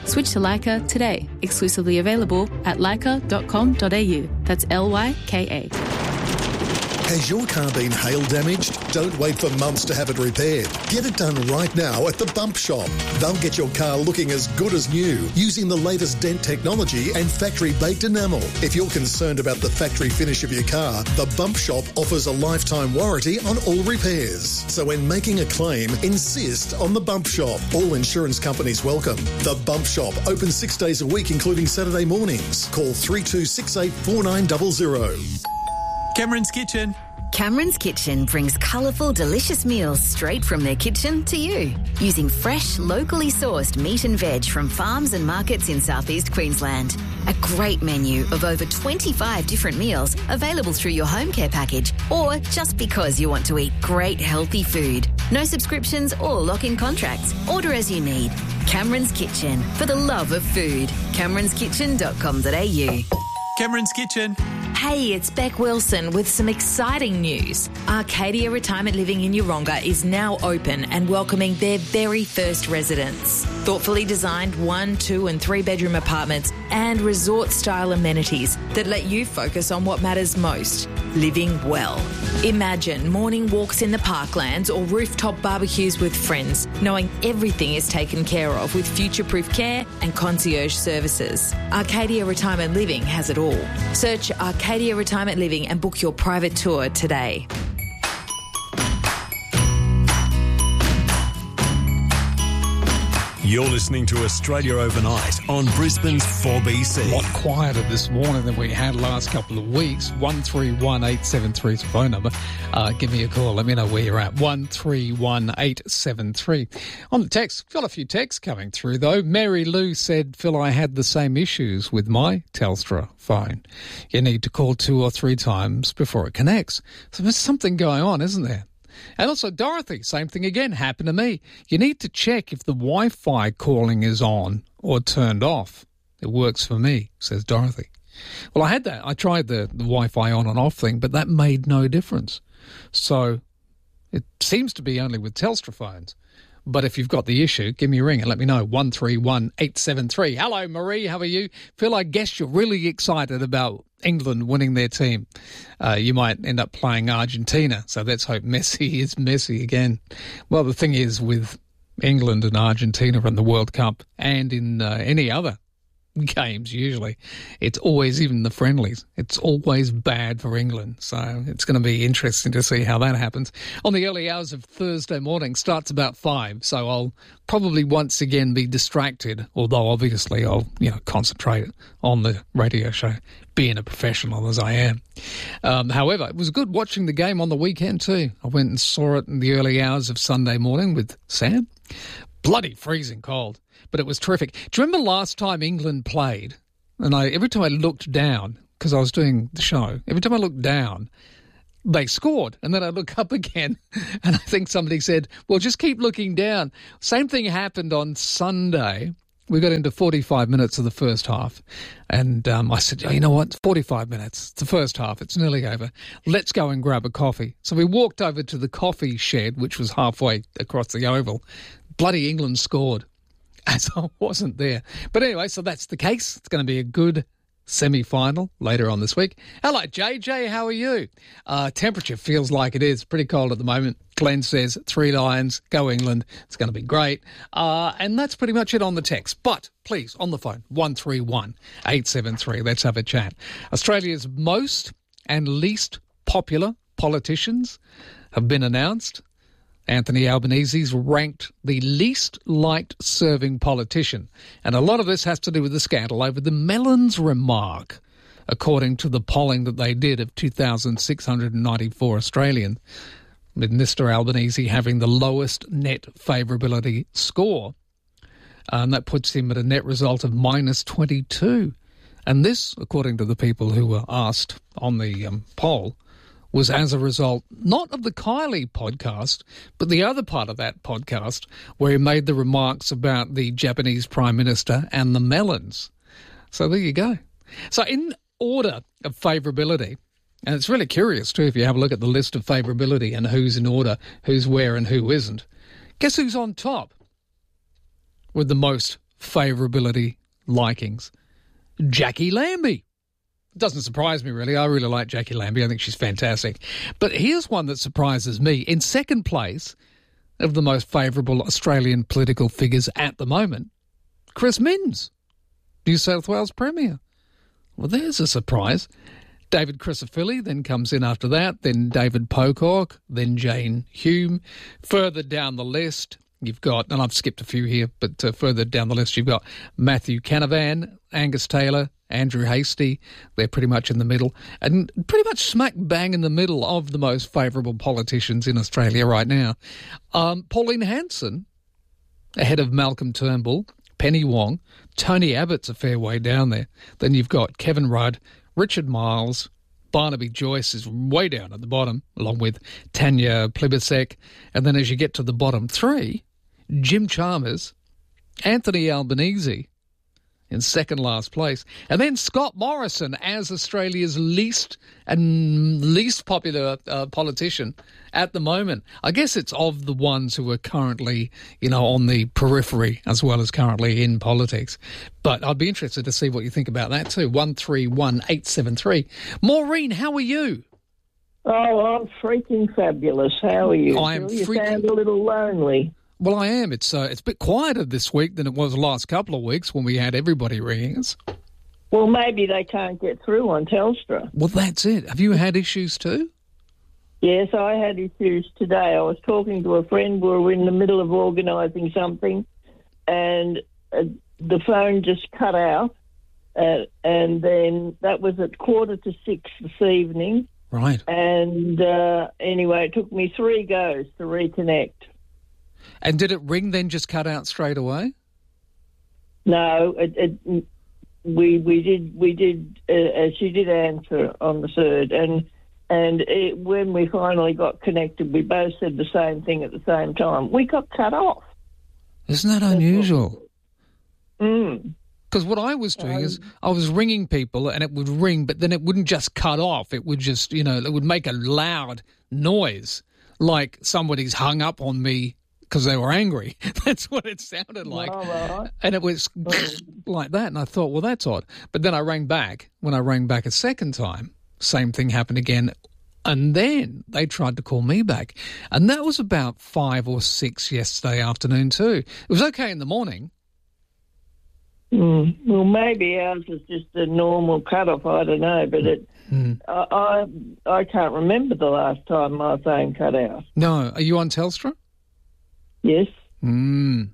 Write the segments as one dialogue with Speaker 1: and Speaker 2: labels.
Speaker 1: Switch to Leica today. Exclusively available at leica.com.au. That's Lyka.
Speaker 2: Has your car been hail damaged? Don't wait for months to have it repaired. Get it done right now at the Bump Shop. They'll get your car looking as good as new using the latest dent technology and factory-baked enamel. If you're concerned about the factory finish of your car, the Bump Shop offers a lifetime warranty on all repairs. So when making a claim, insist on the Bump Shop. All insurance companies welcome. The Bump Shop, open 6 days a week, including Saturday mornings. Call 3268 4900.
Speaker 3: Cameron's Kitchen.
Speaker 4: Cameron's Kitchen brings colourful, delicious meals straight from their kitchen to you. Using fresh, locally sourced meat and veg from farms and markets in southeast Queensland. A great menu of over 25 different meals available through your home care package or just because you want to eat great, healthy food. No subscriptions or lock-in contracts. Order as you need. Cameron's Kitchen, for the love of food. CameronsKitchen.com.au.
Speaker 3: Cameron's Kitchen.
Speaker 5: Hey, it's Beck Wilson with some exciting news. Arcadia Retirement Living in Yeronga is now open and welcoming their very first residents. Thoughtfully designed 1, 2 and 3 bedroom apartments and resort-style amenities that let you focus on what matters most, living well. Imagine morning walks in the parklands or rooftop barbecues with friends, knowing everything is taken care of with future-proof care and concierge services. Arcadia Retirement Living has it all. Search Arcadia Retirement Living and book your private tour today.
Speaker 6: You're listening to Australia Overnight on Brisbane's 4BC.
Speaker 7: A lot quieter this morning than we had last couple of weeks. 131873 is the phone number. Give me a call. Let me know where you're at. 131873. On the text, got a few texts coming through though. Mary Lou said, Phil, I had the same issues with my Telstra phone. You need to call 2 or 3 times before it connects. So there's something going on, isn't there? And also Dorothy, same thing again, happened to me. You need to check if the Wi-Fi calling is on or turned off. It works for me, says Dorothy. Well, I had that. I tried the Wi-Fi on and off thing, but that made no difference. So it seems to be only with Telstra phones. But if you've got the issue, give me a ring and let me know. 131873. Hello, Marie. How are you? Phil, I guess you're really excited about England winning their team. You might end up playing Argentina, so let's hope Messi is Messi again. Well, the thing is with England and Argentina in the World Cup and in any other games usually, it's always, even the friendlies, it's always bad for England. So it's going to be interesting to see how that happens. On the early hours of Thursday morning, starts about 5, so I'll probably once again be distracted, although obviously I'll concentrate on the radio show, being a professional as I am. However, it was good watching the game on the weekend too. I went and saw it in the early hours of Sunday morning with Sam. Bloody freezing cold, but it was terrific. Do you remember last time England played? And every time I looked down, because I was doing the show, every time I looked down, they scored. And then I look up again, and I think somebody said, well, just keep looking down. Same thing happened on Sunday. We got into 45 minutes of the first half, and I said, you know what, 45 minutes, it's the first half, it's nearly over. Let's go and grab a coffee. So we walked over to the coffee shed, which was halfway across the oval. Bloody England scored, as I wasn't there. But anyway, so that's the case. It's going to be a good semi-final later on this week. Hello, JJ, how are you? Temperature feels like it is pretty cold at the moment. Glenn says 3 Lions, go England. It's going to be great. And that's pretty much it on the text. But please, on the phone, 131873. Let's have a chat. Australia's most and least popular politicians have been announced. Anthony Albanese's ranked the least liked serving politician. And a lot of this has to do with the scandal over the melons remark, according to the polling that they did of 2,694 Australians, with Mr Albanese having the lowest net favourability score. And that puts him at a net result of minus 22. And this, according to the people who were asked on the poll, was as a result not of the Kylie podcast, but the other part of that podcast where he made the remarks about the Japanese Prime Minister and the melons. So there you go. So in order of favourability, and it's really curious too if you have a look at the list of favourability and who's in order, who's where and who isn't, guess who's on top with the most favourability likings? Jackie Lambie. It doesn't surprise me, really. I really like Jackie Lambie. I think she's fantastic. But here's one that surprises me. In second place of the most favourable Australian political figures at the moment, Chris Minns, New South Wales Premier. Well, there's a surprise. David Crisafulli then comes in after that, then David Pocock, then Jane Hume. Further down the list, you've got, and I've skipped a few here, but further down the list you've got Matthew Canavan, Angus Taylor, Andrew Hastie. They're pretty much in the middle, and pretty much smack bang in the middle of the most favourable politicians in Australia right now. Pauline Hanson, ahead of Malcolm Turnbull, Penny Wong, Tony Abbott's a fair way down there. Then you've got Kevin Rudd, Richard Miles, Barnaby Joyce is way down at the bottom, along with Tanya Plibersek. And then as you get to the bottom three, Jim Chalmers, Anthony Albanese in second last place, and then Scott Morrison as Australia's least popular politician at the moment. I guess it's of the ones who are currently, on the periphery as well as currently in politics. But I'd be interested to see what you think about that too. 131873. Maureen, how are you?
Speaker 8: Oh, I'm freaking fabulous. How are you?
Speaker 7: You
Speaker 8: sound a little lonely.
Speaker 7: Well, I am. It's a bit quieter this week than it was the last couple of weeks when we had everybody ringing us.
Speaker 8: Well, maybe they can't get through on Telstra.
Speaker 7: Well, that's it. Have you had issues too?
Speaker 8: Yes, I had issues today. I was talking to a friend. We were in the middle of organising something, and the phone just cut out. And then that was at 6:15 this evening.
Speaker 7: Right.
Speaker 8: And anyway, it took me 3 goes to reconnect.
Speaker 7: And did it ring then just cut out straight away?
Speaker 8: No, we did. She did answer on the third, and when we finally got connected, we both said the same thing at the same time. We got cut off.
Speaker 7: Isn't that unusual?
Speaker 8: Because
Speaker 7: what I was doing is I was ringing people and it would ring, but then it wouldn't just cut off. It would just, it would make a loud noise, like somebody's hung up on me because they were angry. That's what it sounded like.
Speaker 8: Oh, right.
Speaker 7: And it was like that. And I thought, well, that's odd. But then I rang back. When I rang back a second time, same thing happened again. And then they tried to call me back. And that was about 5 or 6 yesterday afternoon too. It was okay in the morning.
Speaker 8: Well, maybe ours is just a normal cut-off. I don't know. But I can't remember the last time my phone cut out.
Speaker 7: No. Are you on Telstra?
Speaker 8: Yes.
Speaker 7: I'm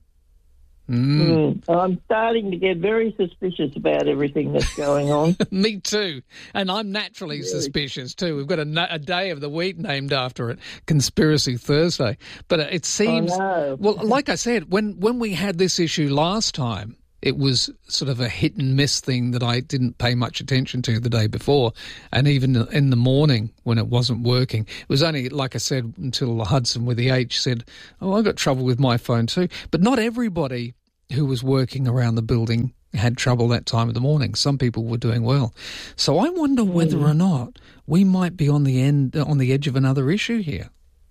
Speaker 8: starting to get very suspicious about everything that's going on.
Speaker 7: Me too. And I'm naturally suspicious too. We've got a day of the week named after it, Conspiracy Thursday. But it seems...
Speaker 8: Well,
Speaker 7: like I said, when we had this issue last time, it was sort of a hit and miss thing that I didn't pay much attention to the day before. And even in the morning when it wasn't working, it was only, like I said, until Hudson with the H said, I got trouble with my phone too. But not everybody who was working around the building had trouble that time of the morning. Some people were doing well. So I wonder whether or not we might be on the edge of another issue here.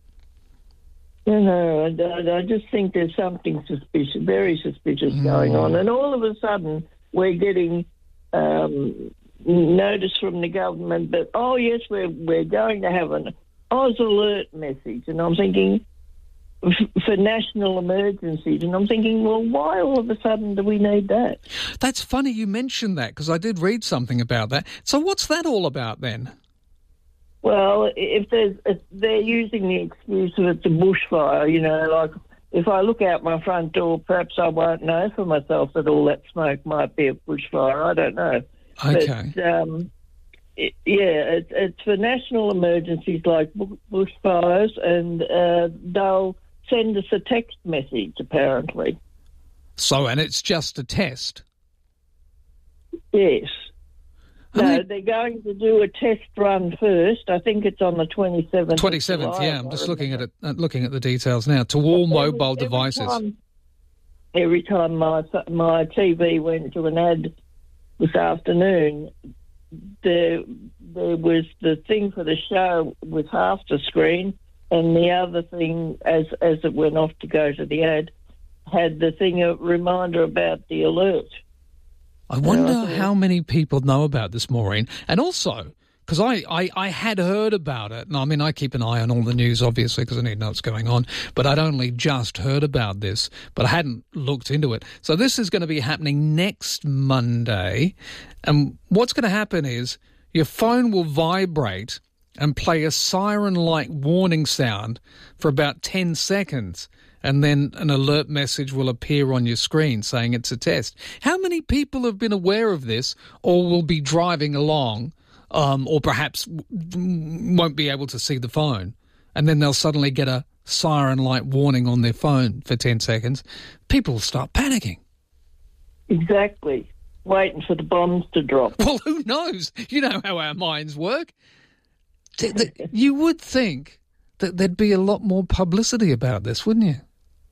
Speaker 8: No, I just think there's something suspicious, very suspicious going on. And all of a sudden, we're getting notice from the government that, oh, yes, we're going to have an Oz alert message. And I'm thinking, for national emergencies. And I'm thinking, well, why all of a sudden do we need that?
Speaker 7: That's funny you mentioned that, because I did read something about that. So what's that all about then?
Speaker 8: Well, if they're using the excuse of it's a bushfire, like if I look out my front door, perhaps I won't know for myself that all that smoke might be a bushfire. I don't know.
Speaker 7: Okay.
Speaker 8: But, it's for national emergencies like bushfires, and they'll send us a text message, apparently.
Speaker 7: So, and it's just a test?
Speaker 8: Yes. No, they're going to do a test run first. I think it's on the 27th.
Speaker 7: 27th, yeah. I'm just looking at it, looking at the details now. To all mobile devices.
Speaker 8: Every time my TV went to an ad this afternoon, there was the thing for the show with half the screen, and the other thing, as it went off to go to the ad, had the thing, a reminder about the alert.
Speaker 7: I wonder how many people know about this, Maureen. And also, because I had heard about it. And I mean, I keep an eye on all the news, obviously, because I need to know what's going on. But I'd only just heard about this, but I hadn't looked into it. So this is going to be happening next Monday. And what's going to happen is your phone will vibrate and play a siren-like warning sound for about 10 seconds. And then an alert message will appear on your screen saying it's a test. How many people have been aware of this or will be driving along or perhaps won't be able to see the phone, and then they'll suddenly get a siren-like warning on their phone for 10 seconds? People will start panicking.
Speaker 8: Exactly. Waiting for the bombs to drop.
Speaker 7: Well, who knows? You know how our minds work. You would think that there'd be a lot more publicity about this, wouldn't you?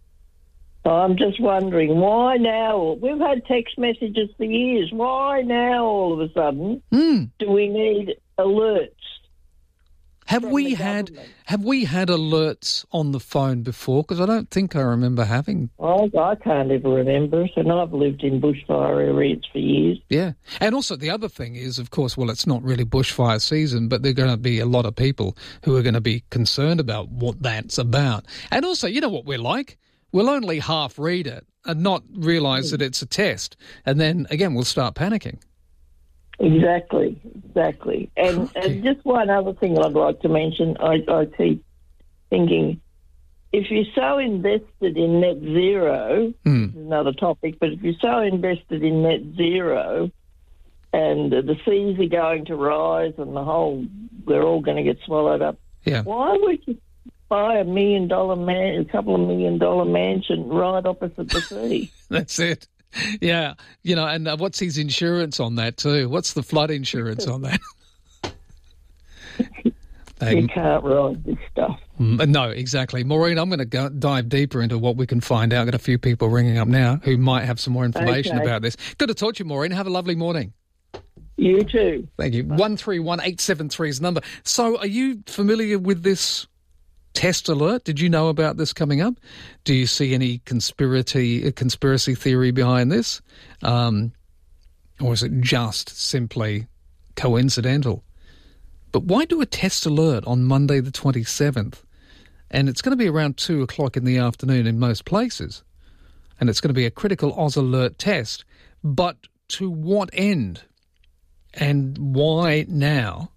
Speaker 8: I'm just wondering, why now? We've had text messages for years. Why now, all of a sudden, do we need alerts?
Speaker 7: Have we had alerts on the phone before? Because I don't think I remember having.
Speaker 8: I can't ever remember it, and I've lived in bushfire areas for years.
Speaker 7: Yeah. And also the other thing is, of course, well, it's not really bushfire season, but there are going to be a lot of people who are going to be concerned about what that's about. And also, you know what we're like? We'll only half read it and not realise that it's a test. And then, again, we'll start panicking.
Speaker 8: Exactly. And just one other thing I'd like to mention, I keep thinking, if you're so invested in net zero, this is another topic, but if you're so invested in net zero and the seas are going to rise and we're all going to get swallowed up, why would you buy a couple of $1 million mansion right opposite the sea?
Speaker 7: That's it. Yeah. You know, and what's his insurance on that too? What's the flood insurance on that?
Speaker 8: You can't ride this stuff.
Speaker 7: No, exactly. Maureen, I'm going to dive deeper into what we can find out. I've got a few people ringing up now who might have some more information about this. Good to talk to you, Maureen. Have a lovely morning.
Speaker 8: You too.
Speaker 7: Thank you. 131873 is the number. So are you familiar with this test alert? Did you know about this coming up? Do you see any conspiracy theory behind this? Or is it just simply coincidental? But why do a test alert on Monday the 27th? And it's going to be around 2 o'clock in the afternoon in most places. And it's going to be a critical Oz alert test. But to what end? And why now?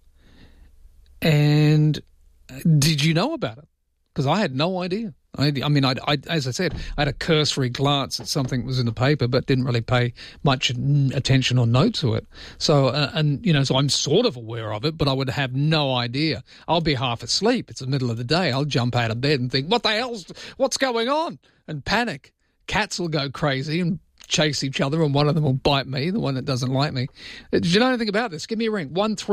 Speaker 7: And did you know about it? Because I had no idea. I mean, as I said, I had a cursory glance at something that was in the paper, but didn't really pay much attention or note to it. So, so I'm sort of aware of it, but I would have no idea. I'll be half asleep. It's the middle of the day. I'll jump out of bed and think, what's going on? And panic. Cats will go crazy and chase each other, and one of them will bite me, the one that doesn't like me. Did you know anything about this? Give me a ring,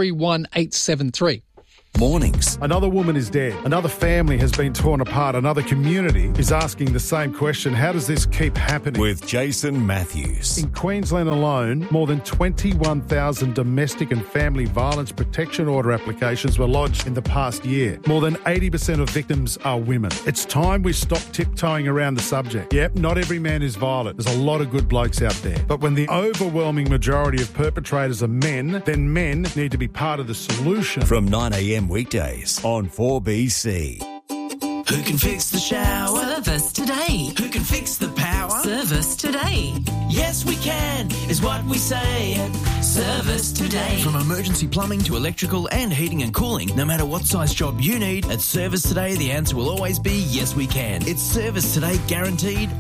Speaker 7: 131873.
Speaker 9: Mornings.
Speaker 10: Another woman is dead. Another family has been torn apart. Another community is asking the same question. How does this keep happening?
Speaker 6: With Jason Matthews.
Speaker 10: In Queensland alone, more than 21,000 domestic and family violence protection order applications were lodged in the past year. More than 80% of victims are women. It's time we stop tiptoeing around the subject. Yep, not every man is violent. There's a lot of good blokes out there. But when the overwhelming majority of perpetrators are men, then men need to be part of the solution.
Speaker 6: From 9 a.m. weekdays on 4BC.
Speaker 11: Who can fix the shower?
Speaker 5: Service today.
Speaker 11: Who can fix the power?
Speaker 5: Service today.
Speaker 11: Yes, we can, is what we say at Service Today. From emergency plumbing to electrical and heating and cooling, no matter what size job you need, at Service Today, the answer will always be yes, we can. It's Service Today guaranteed